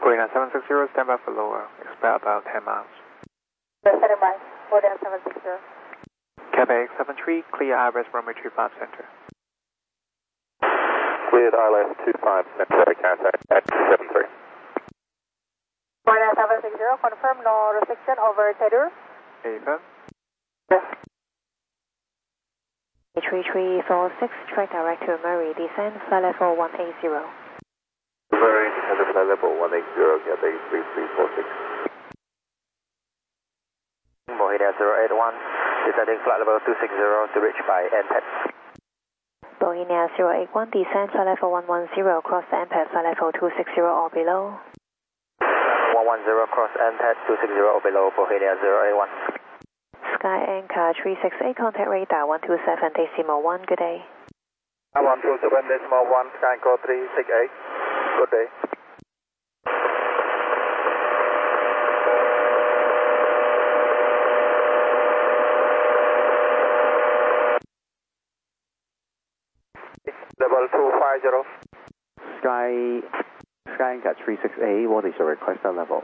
49-760, stand by for lower. Expect about 10 miles. Stand by, 49-760. Quebec 73, clear ILS runway 25 center. Cleared ILS 25 center, contact at 73. 49-760, confirm no restriction over Tedur. Affirm. Yes. 3346, track direct to Murray, descend flight level 180. Murray, descend flight level 180, Quebec 3346. Bohemia 081, descending flight level 260 to reach by NPAD. Bohemia 081, descend flight level 110, cross NPAD flight level 260 or below. 110, cross NPAD 260 or below, Bohemia 081. Sky Anchor 368, contact radar 127.1, good day. 127.1, Sky Anchor 368, good day. Level 250. Sky Anchor 368, what is your requested level?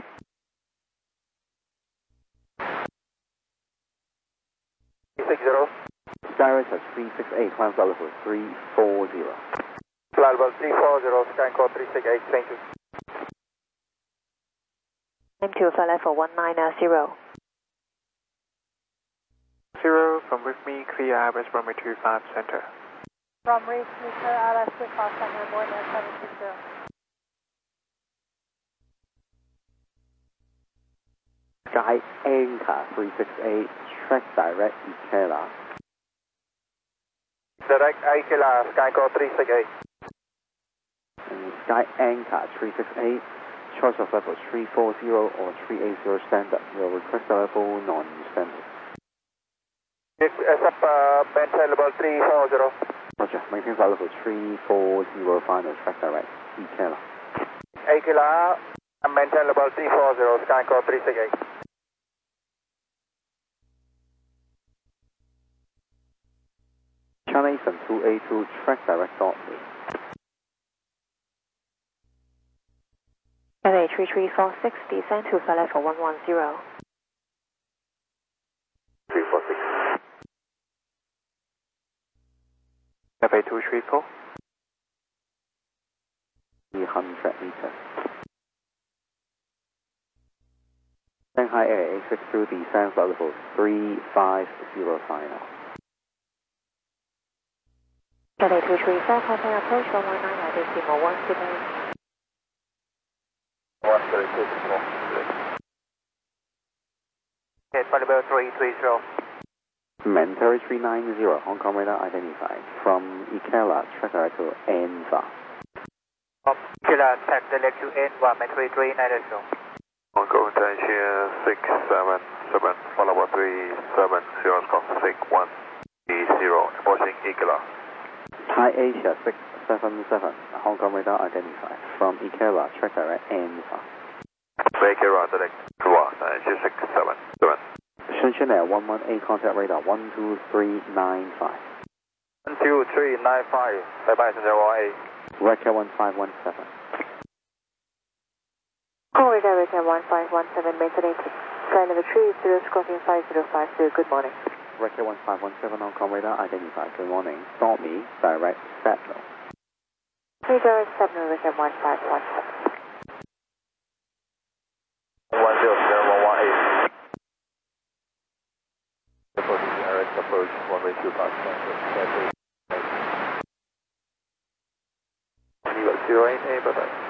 Sky Anchor 368, climb flight level 340. Flight level 340, Sky Anchor 368, thank you. Climb to flight level 190. 0, from with me, clear ILS runway 25 center. From Reef, Mr. ILS 25 center, Bohemia 760. Sky Anchor 368, track direct Ikela. Direct Ikela, Sky Anchor 368. And Sky Anchor 368, choice of level 340 or 380 standard. Your requested level non-standard. Accept maintain level 340. Roger, maintain flight level 340 final, track direct Ikela. Ikela, maintain level 340, Sky Anchor 368. China Eastern 282, track direct Dortmund. LA 3346, descend to flight level 110. 346. Quebec 234. 300 meters. Shanghai Air 862, descend flight level 350 final. LA 235, contact approach 119 at decimal 1, good day. 132. Okay, flight level 330. Mandatory 390, Hong Kong radar identified. From Ikela, track direct to Anva. Ikela, track direct to Anva, Mandatory 390. Hong Kong attention 677, follow up 370, cross 6130, approaching Ikela. Thai Asia 677, Hong Kong radar identified. From Ikela, track direct Anva. Ikela, direct to us, 677. Shenzhen Air 118, contact radar 12395. 12395, bye-bye, Shenzhen 18. Record 1517. Radar Record 1517, maintenance. Flight level 30, crossing 5052, good morning. Record 1517, Hong Kong radar identified. Good morning. Stormy, direct Sentinel. Radar Sentinel, Record 1517. 100, 118. Approaching direct approach, runway 25, 088, bye-bye.